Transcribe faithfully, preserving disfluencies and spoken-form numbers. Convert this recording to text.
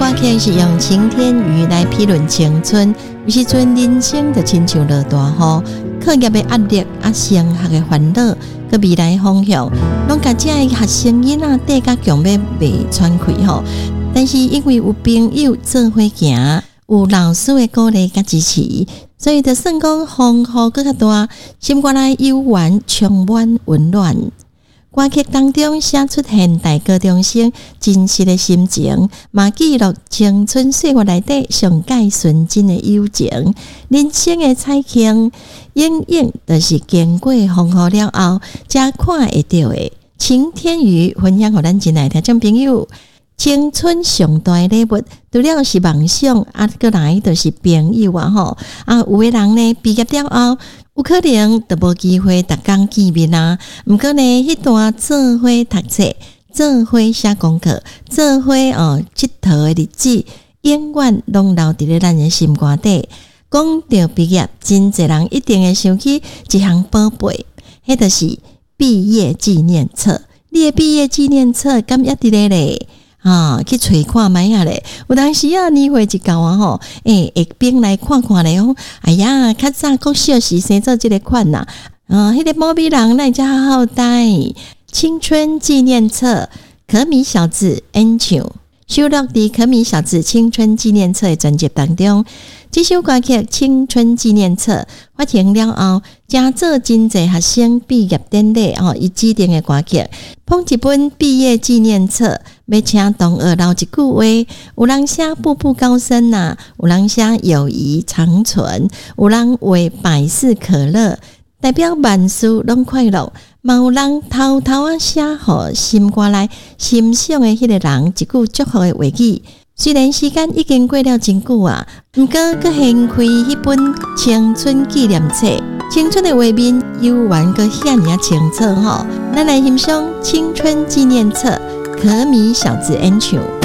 歌曲是用晴天语来批论青春，有时阵人生就亲像落大雨，课业的压力啊，升学的烦恼，个未来方向，拢甲这个学生囡仔底甲强要袂喘开吼。但是因为有朋友做伙行，有老师的鼓励甲支持，所以就算讲风雨搁较大，心肝内悠然充满温暖。歌曲当中写出现代高中生真实的心情，嘛记录青春岁月内底上界纯真的友情。人生的彩庆，永远就是经过风雨了后，才看会到的。晴天雨分享给咱亲爱听众朋友，青春上大的礼物，除了是梦想，啊，过来就是朋友啊吼。啊，有的人呢，毕业了后，有可能就无机会逐工见面啊。毋过呢，迄段做伙读册、做伙写功课、做伙哦佚佗的日子，永远拢留伫咧咱的心肝底。讲到毕业，真侪人一定会想起一项宝贝，迄就是毕业纪念册。你的毕业纪念册敢还伫咧咧？啊，去找看卖啊咧！有当时啊，年岁一到啊吼，诶、欸，下边来看看咧，讲，哎呀，较早国小时生做即个款呐、啊，啊，迄、那个毛笔人那才好好带。青春纪念册，可米小子演唱，收录伫可米小子青春纪念册的专辑当中。这首歌曲《青春纪念册》发行了后，真做真侪学生毕业典礼哦，伊指定的歌曲，捧一本毕业纪念册，要请同学留一句话，有人写步步高升呐、啊，有人写友谊长存，有人为百事可乐，代表万事拢快乐。嘛有人偷偷啊写予心肝内心想的迄个人一句祝福的话语。虽然时间已经过了真久啊，毋过佮掀开迄本青春纪念册，青春的画面悠然佮遐尔清楚吼。咱来欣赏青春纪念册，可米小子演唱。